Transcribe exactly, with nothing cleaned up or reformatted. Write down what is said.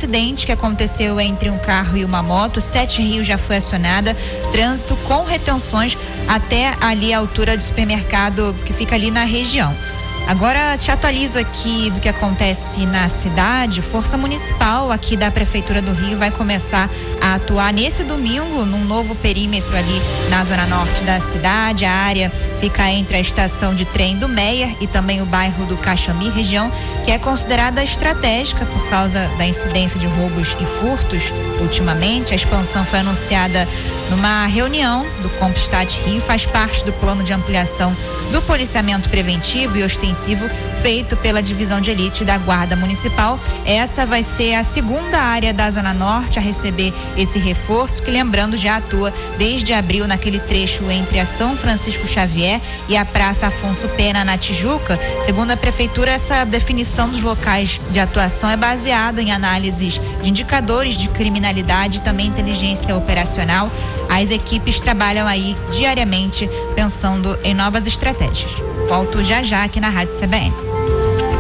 acidente que aconteceu entre um carro e uma moto. Sete Rios já foi acionada, trânsito com retenções até ali a altura do supermercado que fica ali na região. Agora te atualizo aqui do que acontece na cidade. Força Municipal aqui da Prefeitura do Rio vai começar a atuar nesse domingo num novo perímetro ali na zona norte da cidade. A área fica entre a estação de trem do Meier e também o bairro do Caxambi, região que é considerada estratégica por causa da incidência de roubos e furtos ultimamente. A expansão foi anunciada numa reunião do Compstat Rio, faz parte do plano de ampliação do policiamento preventivo e ostensivo feito pela divisão de elite da Guarda Municipal. Essa vai ser a segunda área da Zona Norte a receber esse reforço, que, lembrando, já atua desde abril naquele trecho entre a São Francisco Xavier e a Praça Afonso Pena, na Tijuca. Segundo a Prefeitura, essa definição dos locais de atuação é baseada em análises de indicadores de criminalidade e também inteligência operacional. As equipes trabalham aí diariamente pensando em novas estratégias. Volto já já aqui na Rádio C B N.